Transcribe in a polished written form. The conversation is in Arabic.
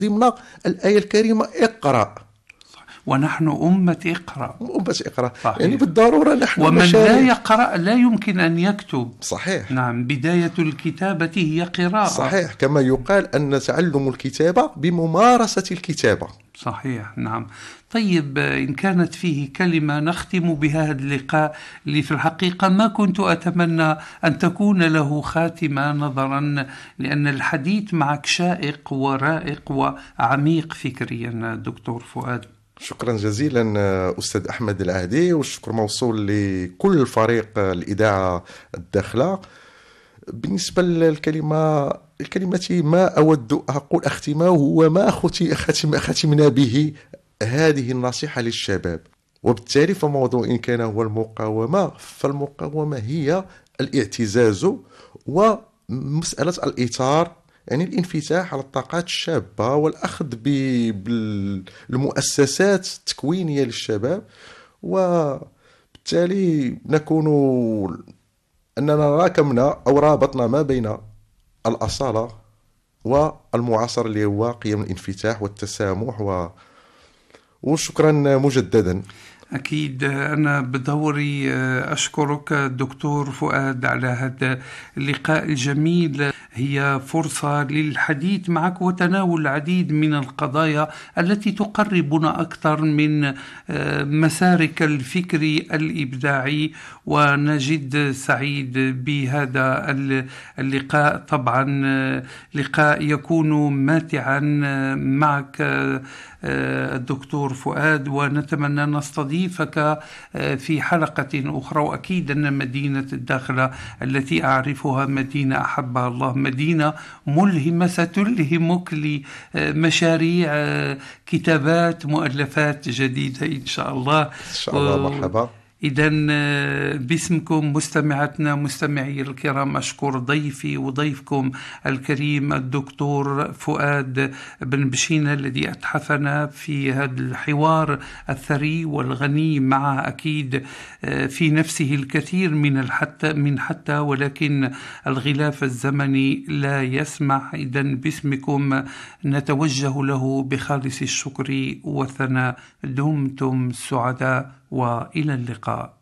ضمن الآية الكريمة اقرأ. ونحن أمة اقرأ. أمة اقرأ. صحيح. يعني بالضرورة نحن ومن مشاريع. لا يقرأ لا يمكن أن يكتب. صحيح. نعم، بداية الكتابة هي قراءة. صحيح، كما يقال أن تعلم الكتابة بممارسة الكتابة. صحيح. نعم. طيب، إن كانت فيه كلمة نختم بها اللقاء، اللي في الحقيقة ما كنت أتمنى أن تكون له خاتمة، نظرا لأن الحديث معك شائق ورائق وعميق فكريا دكتور فؤاد. شكرا جزيلا أستاذ أحمد العهدي، والشكر موصول لكل فريق الإذاعة الداخلة. بالنسبة للكلمة ما أود أقول أختمه هو ما ختمنا به هذه النصيحة للشباب. وبالتالي فموضوع إن كان هو المقاومة، فالمقاومة هي الاعتزاز ومسألة الإطار، يعني الانفتاح على الطاقات الشابة والأخذ بالمؤسسات التكوينية للشباب. وبالتالي نكون أننا راكمنا أو رابطنا ما بين الأصالة والمعاصرة اللي هو قيم الانفتاح والتسامح وشكرا مجددا. أكيد. أنا بدوري أشكرك دكتور فؤاد على هذا اللقاء الجميل. هي فرصة للحديث معك وتناول العديد من القضايا التي تقربنا أكثر من مسارك الفكري الإبداعي، ونجد سعيد بهذا اللقاء. طبعا لقاء يكون ماتعا معك الدكتور فؤاد، ونتمنى نستضيفك في حلقة أخرى. وأكيد أن مدينة الداخلة التي أعرفها مدينة أحبها الله، مدينة ملهمة ستلهمك لمشاريع كتابات مؤلفات جديدة إن شاء الله. إن شاء الله. مرحبا. إذن باسمكم مستمعتنا مستمعي الكرام، أشكر ضيفي وضيفكم الكريم الدكتور فؤاد بن بشينة الذي أتحفنا في هذا الحوار الثري والغني، مع أكيد في نفسه الكثير من حتى ولكن الغلاف الزمني لا يسمح. إذن باسمكم نتوجه له بخالص الشكر والثناء. دمتم سعداء وإلى اللقاء.